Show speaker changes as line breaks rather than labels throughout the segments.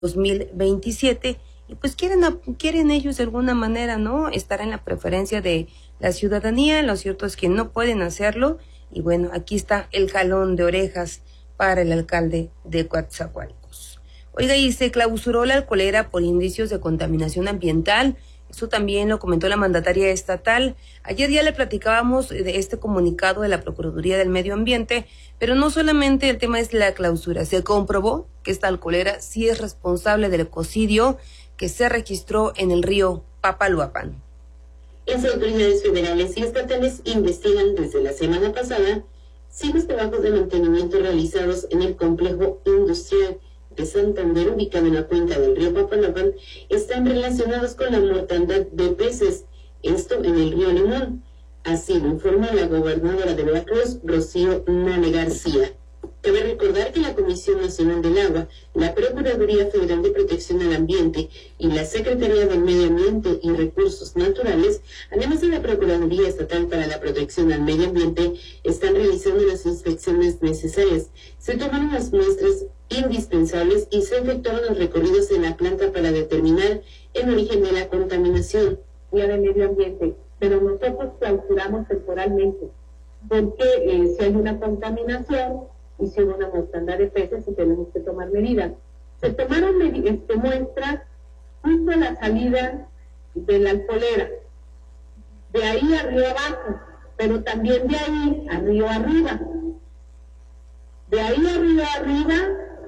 2027 y pues quieren ellos de alguna manera, ¿no?, estar en la preferencia de la ciudadanía. Lo cierto es que no pueden hacerlo y bueno, aquí está el jalón de orejas para el alcalde de Coatzacoalcos. Oiga, y se clausuró la alcoholera por indicios de contaminación ambiental. Eso también lo comentó la mandataria estatal. Ayer ya le platicábamos de este comunicado de la Procuraduría del Medio Ambiente, pero no solamente el tema es la clausura. Se comprobó que esta alcoholera sí es responsable del ecocidio que se registró en el río Papaloapan.
Las autoridades federales y estatales investigan desde la semana pasada si los trabajos de mantenimiento realizados en el complejo industrial de Santander, ubicado en la cuenca del río Papaloapan, están relacionados con la mortandad de peces, esto en el río Limón. Así lo informó la gobernadora de Veracruz, Rocío Nale García. Cabe recordar que la Comisión Nacional del Agua, la Procuraduría Federal de Protección al Ambiente y la Secretaría del Medio Ambiente y Recursos Naturales, además de la Procuraduría Estatal para la Protección al Medio Ambiente, están realizando las inspecciones necesarias. Se tomaron las muestras indispensables y se efectuaron los recorridos en la planta para determinar el origen de la contaminación.
Día de Medio Ambiente, pero nosotros clausuramos temporalmente, porque si hay una contaminación y si hay una mortandad de peces, y tenemos que tomar medidas. Se tomaron muestras justo a la salida de la alcoholera, de ahí a río abajo, pero también de ahí a río arriba. De ahí a río arriba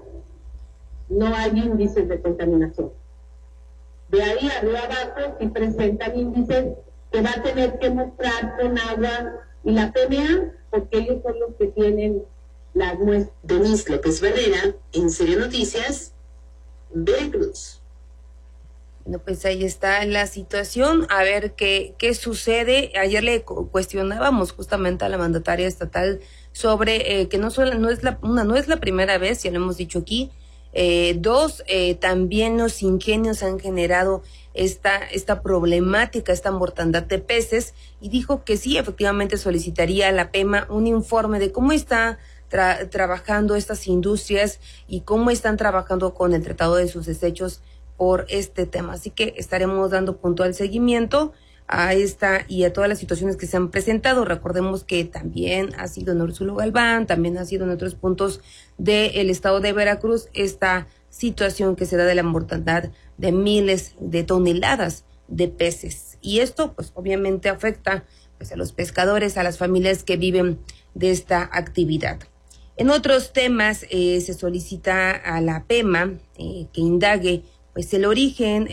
no hay índices de contaminación. De ahí a río abajo sí presentan índices que va a tener que mostrar con agua y la PMA, porque ellos son los que tienen las muestras.
Denise López Barrera, en Serio Noticias, Veracruz.
Bueno, pues ahí está la situación, a ver qué sucede. Ayer le cuestionábamos justamente a la mandataria estatal sobre que no es la primera vez, ya lo hemos dicho aquí. Dos, también los ingenios han generado esta problemática, esta mortandad de peces, y dijo que sí, efectivamente solicitaría a la PEMA un informe de cómo está trabajando estas industrias y cómo están trabajando con el tratado de sus desechos por este tema. Así que estaremos dando puntual seguimiento a esta y a todas las situaciones que se han presentado. Recordemos que también ha sido en Úrsulo Galván, también ha sido en otros puntos del estado de Veracruz esta situación que se da de la mortandad de miles de toneladas de peces. Y esto pues obviamente afecta pues a los pescadores, a las familias que viven de esta actividad. En otros temas se solicita a la PEMA que indague pues el origen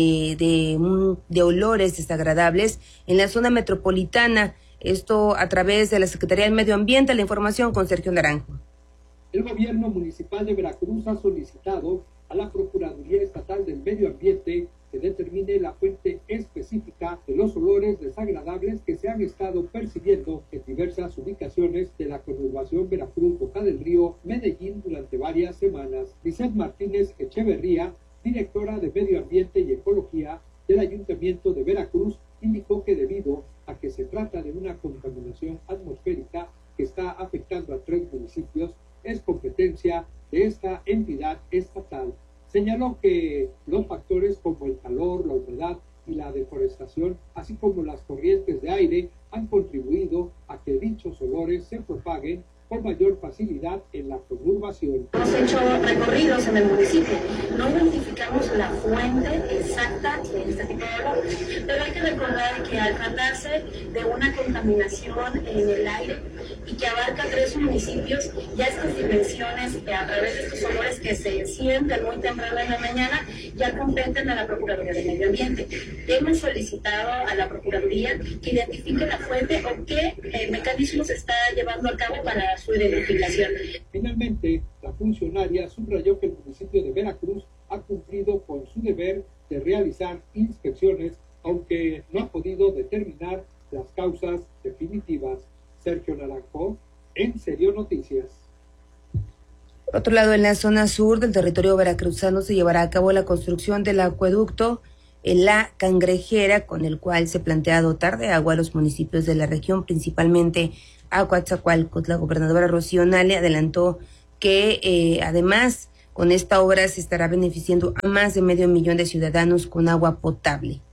de olores desagradables en la zona metropolitana. Esto a través de la Secretaría del Medio Ambiente. La información con Sergio Naranjo.
El gobierno municipal de Veracruz ha solicitado a la Procuraduría Estatal del Medio Ambiente que determine la fuente específica de los olores desagradables que se han estado percibiendo en diversas ubicaciones de la conurbación Veracruz-Boca del Río, Medellín durante varias semanas. Lizeth Martínez Echeverría, directora de Medio Ambiente y Ecología del Ayuntamiento de Veracruz, indicó que debido a que se trata de una contaminación atmosférica que está afectando a 3 municipios, es competencia de esta entidad estatal. Señaló que los factores como el calor, la humedad y la deforestación, así como las corrientes de aire, han contribuido a que dichos olores se propaguen con mayor facilidad en la conurbación.
Hemos hecho recorridos en el municipio, no identificamos la fuente exacta de este tipo de olor, pero hay que recordar que al tratarse de una contaminación en el aire y que abarca 3 municipios, ya estas dimensiones a través de estos olores que se sienten muy temprano en la mañana ya competen a la Procuraduría de Medio Ambiente. Hemos solicitado a la Procuraduría que identifique la fuente o qué mecanismos se está llevando a cabo para su identificación.
Finalmente, la funcionaria subrayó que el municipio de Veracruz ha cumplido con su deber de realizar inspecciones, aunque no ha podido determinar las causas definitivas. Sergio Naranjo, en Serio Noticias.
Por otro lado, en la zona sur del territorio veracruzano se llevará a cabo la construcción del acueducto en La Cangrejera, con el cual se plantea dotar de agua a los municipios de la región, principalmente a Coatzacoalcos. La gobernadora Rocío Nale adelantó que además Con esta obra se estará beneficiando a más de 500,000 de ciudadanos con agua potable.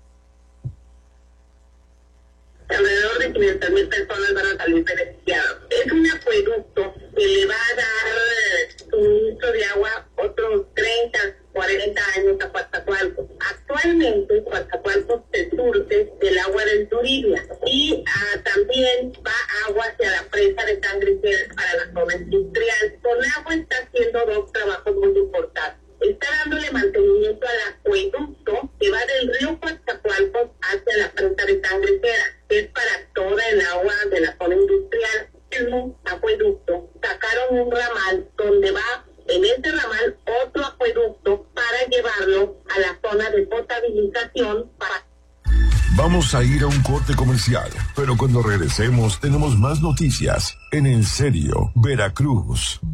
Alrededor de 500,000 personas van a salir beneficiadas. Es un acueducto que le va a dar suministro de agua otros 30, 40 años a Coatzacoalcos. Actualmente Coatzacoalcos se surte del agua del Turibia y también va agua hacia la presa de Sangre para la zona industrial. Conagua está haciendo dos trabajos muy importantes. Está dándole mantenimiento al acueducto que va del río Coatzacoalcos hacia la presa de Sangre, que es para toda el agua de la zona industrial. El acueducto sacaron un ramal donde va en ese ramal otro acueducto para llevarlo a la zona de potabilización para...
Vamos a ir a un corte comercial, pero cuando regresemos tenemos más noticias en En Serio, Veracruz.